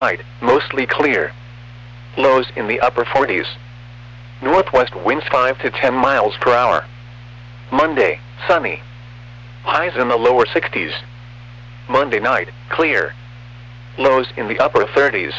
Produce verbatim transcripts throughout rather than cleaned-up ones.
Night, mostly clear. Lows in the upper forties. Northwest winds five to ten miles per hour. Monday, sunny. Highs in the lower sixties. Monday night, clear. Lows in the upper thirties.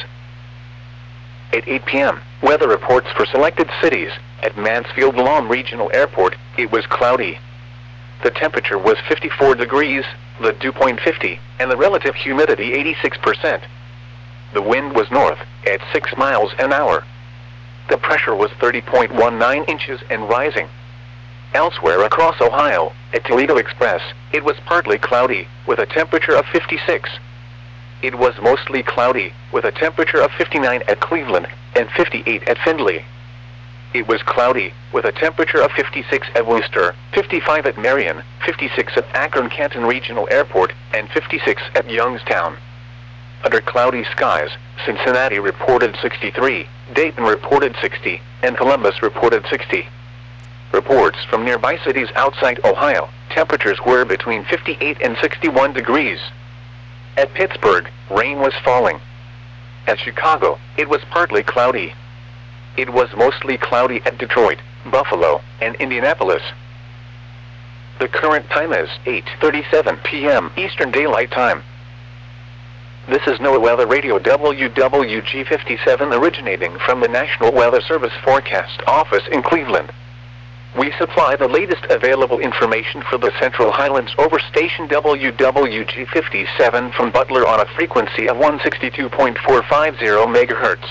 At eight p m, weather reports for selected cities. At Mansfield Lahm Regional Airport, it was cloudy. The temperature was fifty-four degrees, the dew point fifty, and the relative humidity eighty-six percent. The wind was north, at six miles an hour. The pressure was thirty point one nine inches and rising. Elsewhere across Ohio, at Toledo Express, it was partly cloudy, with a temperature of fifty-six. It was mostly cloudy, with a temperature of fifty-nine at Cleveland, and fifty-eight at Findlay. It was cloudy, with a temperature of fifty-six at Worcester, fifty-five at Marion, fifty-six at Akron-Canton Regional Airport, and fifty-six at Youngstown. Under cloudy skies, Cincinnati reported sixty-three, Dayton reported sixty, and Columbus reported sixty. Reports from nearby cities outside Ohio, temperatures were between fifty-eight and sixty-one degrees. At Pittsburgh, rain was falling. At Chicago, it was partly cloudy. It was mostly cloudy at Detroit, Buffalo, and Indianapolis. The current time is eight thirty-seven p m Eastern Daylight Time. This is NOAA Weather Radio W W G fifty-seven originating from the National Weather Service Forecast Office in Cleveland. We supply the latest available information for the Central Highlands over station W W G fifty-seven from Butler on a frequency of one sixty-two point four five zero megahertz.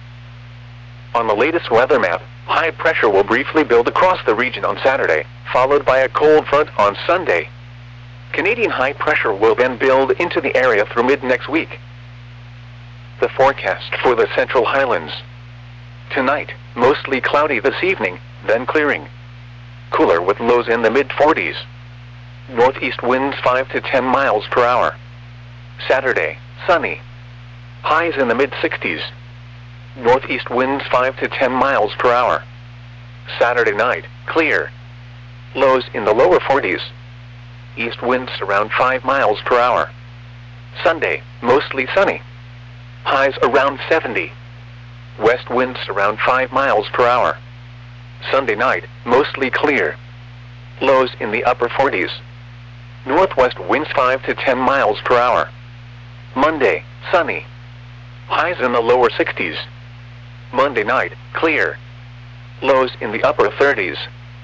On the latest weather map, high pressure will briefly build across the region on Saturday, followed by a cold front on Sunday. Canadian high pressure will then build into the area through mid-next week. The forecast for the Central Highlands. Tonight, mostly cloudy this evening, then clearing. Cooler with lows in the mid-forties. Northeast winds five to ten miles per hour. Saturday, sunny. Highs in the mid-sixties. Northeast winds five to ten miles per hour. Saturday night, clear. Lows in the lower forties. East winds around five miles per hour. Sunday, mostly sunny. Highs around seventy. West winds around five miles per hour. Sunday night, mostly clear. Lows in the upper forties. Northwest winds five to ten miles per hour. Monday, sunny. Highs in the lower sixties. Monday night, clear. Lows in the upper thirties.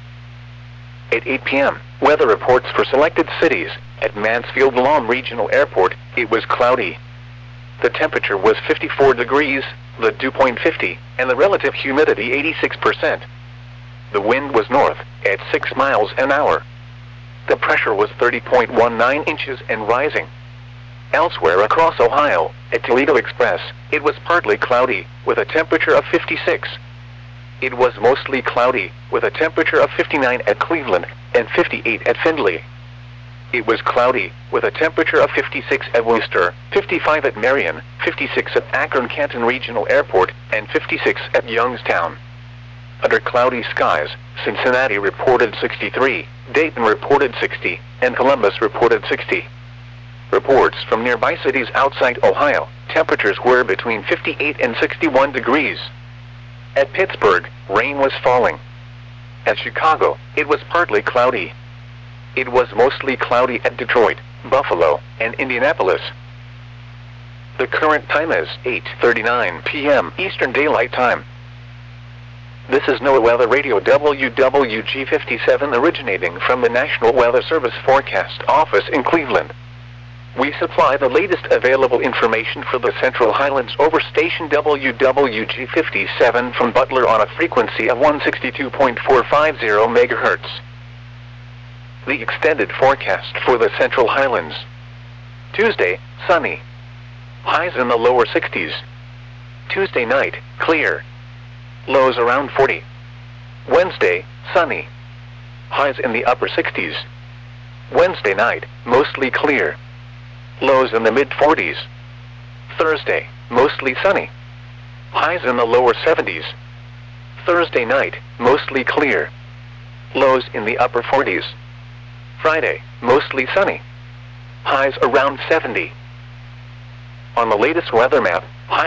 At eight p m, weather reports for selected cities. At Mansfield Lahm Regional Airport, it was cloudy. The temperature was fifty-four degrees, the dew point fifty, and the relative humidity eighty-six percent. The wind was north, at six miles an hour. The pressure was thirty point one nine inches and rising. Elsewhere across Ohio, at Toledo Express, it was partly cloudy, with a temperature of fifty-six. It was mostly cloudy, with a temperature of fifty-nine at Cleveland, and fifty-eight at Findlay. It was cloudy, with a temperature of fifty-six at Worcester, fifty-five at Marion, fifty-six at Akron-Canton Regional Airport, and fifty-six at Youngstown. Under cloudy skies, Cincinnati reported sixty-three, Dayton reported sixty, and Columbus reported sixty. Reports from nearby cities outside Ohio, temperatures were between fifty-eight and sixty-one degrees. At Pittsburgh, rain was falling. At Chicago, it was partly cloudy. It was mostly cloudy at Detroit, Buffalo, and Indianapolis. The current time is eight thirty-nine p m Eastern Daylight Time. This is NOAA Weather Radio W W G fifty-seven originating from the National Weather Service Forecast Office in Cleveland. We supply the latest available information for the Central Highlands over station W W G fifty-seven from Butler on a frequency of one sixty-two point four five zero megahertz. The extended forecast for the Central Highlands. Tuesday, sunny. Highs in the lower sixties. Tuesday night, clear. Lows around forty. Wednesday, sunny. Highs in the upper sixties. Wednesday night, mostly clear. Lows in the mid-forties. Thursday, mostly sunny. Highs in the lower seventies. Thursday night, mostly clear. Lows in the upper forties. Friday, mostly sunny. Highs around seventy. On the latest weather map,